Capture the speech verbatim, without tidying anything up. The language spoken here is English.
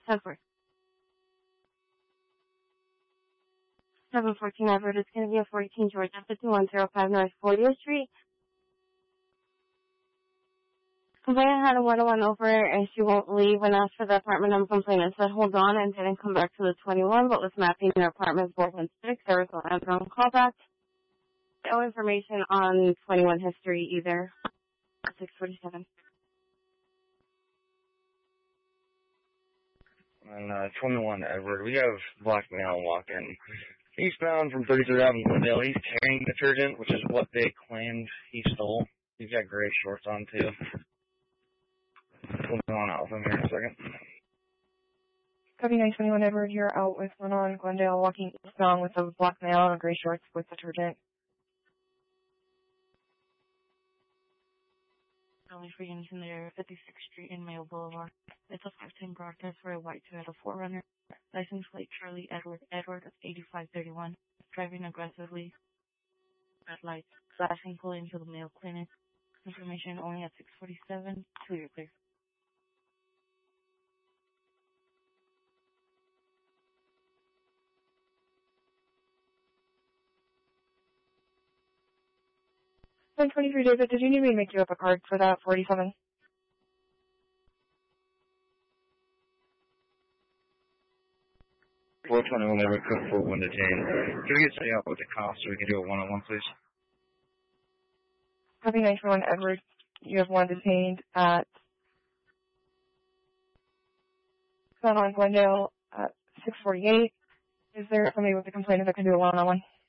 ten four. seven fourteen Everett, it's going to be a fourteen Georgia, fifty-one oh five North fortieth Street. Complainant had a one-on-one over and she won't leave and asked for the apartment number. Complainant said hold on and didn't come back to the twenty-one, but was mapping her apartment four one six. There was no answer on callback. No information on twenty-one history either. six forty-seven. And uh, twenty-one Edward, we have black male walking eastbound from thirty-third Avenue, Glendale. He's carrying detergent, which is what they claimed he stole. He's got gray shorts on too. Hold on out with him here in a second. Copy nine twenty-one Edward, you're out with one on Glendale walking eastbound with a black male and gray shorts with detergent. Only for units in the area, fifty-sixth Street and Mayo Boulevard. It's a five ten broadcast for a white Toyota four runner. License plate Charlie Edward Edward of eighty-five thirty-one. Driving aggressively. Red lights. Flashing, pulling to the Mayo Clinic. Information only at six forty-seven. Clear, clear. ten twenty-three David, did you need me to make you up a card for that forty-seven? four twenty-one Edward, cook for one detained. Can we get stay out with the cops so we can do a one-on-one, please? Copy nine twenty-one Edward, you have one detained at Sun on Glendale at six forty-eight. Is there somebody with a complaint that can do a one-on-one?